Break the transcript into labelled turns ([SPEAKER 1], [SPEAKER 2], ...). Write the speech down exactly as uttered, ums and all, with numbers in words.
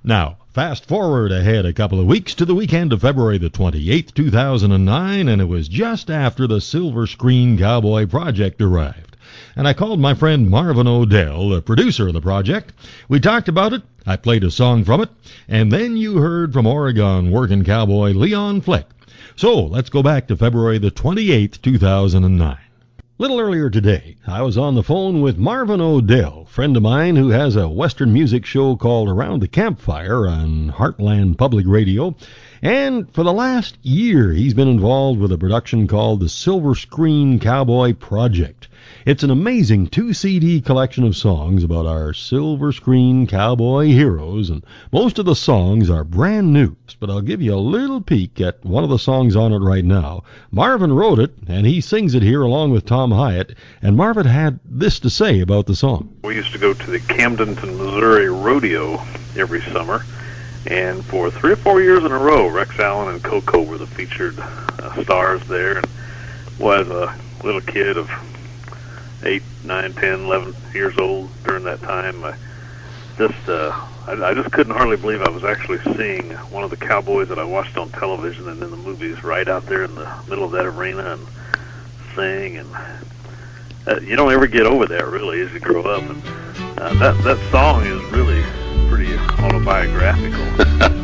[SPEAKER 1] Now, fast forward ahead a couple of weeks to the weekend of February the twenty-eighth, two thousand nine, and it was just after the Silver Screen Cowboy project arrived. And I called my friend Marvin Odell, the producer of the project. We talked about it, I played a song from it, and then you heard from Oregon working cowboy Leon Flick. So, let's go back to February the twenty-eighth, two thousand nine. Little earlier today, I was on the phone with Marvin Odell, friend of mine who has a Western music show called Around the Campfire on Heartland Public Radio. And for the last year, he's been involved with a production called the Silver Screen Cowboy Project. It's an amazing two C D collection of songs about our silver screen cowboy heroes, and most of the songs are brand new. But I'll give you a little peek at one of the songs on it right now. Marvin wrote it, and he sings it here along with Tom Hyatt, and Marvin had this to say about the song.
[SPEAKER 2] We used to go to the Camdenton, Missouri rodeo every summer, and for three or four years in a row, Rex Allen and Coco were the featured uh, stars there. And was a little kid of eight, nine, ten, eleven years old during that time. I just, uh, I, I just couldn't hardly believe I was actually seeing one of the cowboys that I watched on television and in the movies right out there in the middle of that arena and sing. And uh, you don't ever get over that really as you grow up. And uh, that that song is really pretty autobiographical.